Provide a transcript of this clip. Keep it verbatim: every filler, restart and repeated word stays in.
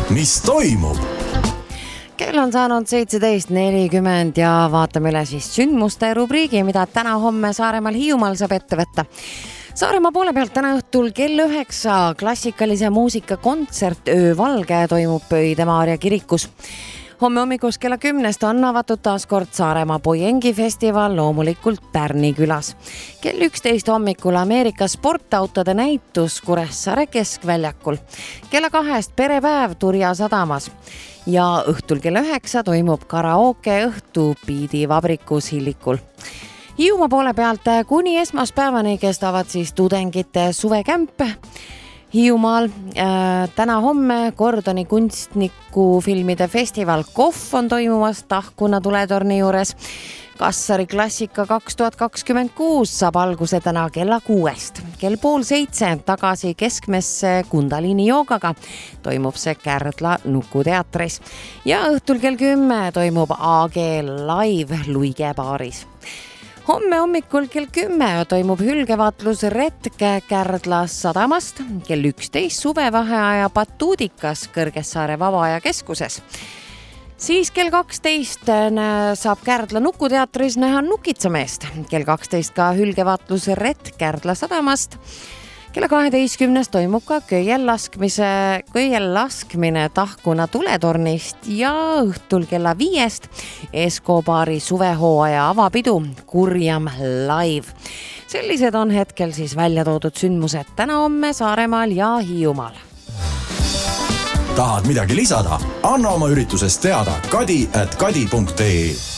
mis toimub? Kell on saanud seitseteist nelikümmend ja vaatame üle siis sündmuste rubriigi, mida täna homme Saaremaal Hiiumaal saab ette võtta. Saaremaa poole pealt täna õhtul kell üheksa klassikalise muusika kontsert Öövalge toimub Pöide Maarja kirikus. Homme hommikus kella kümnest on avatud taas kord Saaremaa Pojengi festival loomulikult Pärni külas. Kell üksteist hommikul Ameerika sportautode näitus Kuressaare keskväljakul. Kella kahest perepäev Turja sadamas. Ja õhtul kell üheksa toimub karaoke õhtu Piidi vabrikus Hillikul. Hiiumaa poole pealt kuni esmaspäevani kestavad siis tudengite suvekämpe. Hiiumaal äh, täna homme Kordoni kunstnikufilmide festival Kohv on toimumas Tahkuna tuletorni juures. Kassari klassika kaks tuhat kakskümmend kuus saab alguse täna kella kuuest. Kell pool seitse tagasi keskmesse Kundalini joogaga toimub see Kärdla Nukuteatris. Ja õhtul kell kümme toimub A G live Luige baaris. Homme hommikul kell kümme toimub hülgevaatlus retk Kärdla sadamast, kell üksteist suvevaheaja Batuudikas Kõrgessaare Vabaaja keskuses. Siis kell kaksteist saab Kärdla Nukuteatris näha Nukitsameest, kell kaksteist ka hülgevaatlus retk Kärdla sadamast. Kella kaheteistkümnest toimub ka köiel laskmise, köiel laskmine Tahkuna tuletornist ja õhtul kella viiest Eskobaari suvehooaja avapidu Kurjam live. Sellised on hetkel siis välja toodud sündmused täna homme Saaremaal ja Hiiumaal. Tahad midagi lisada? Anna oma üritusest teada kadi at kadi punkt ee.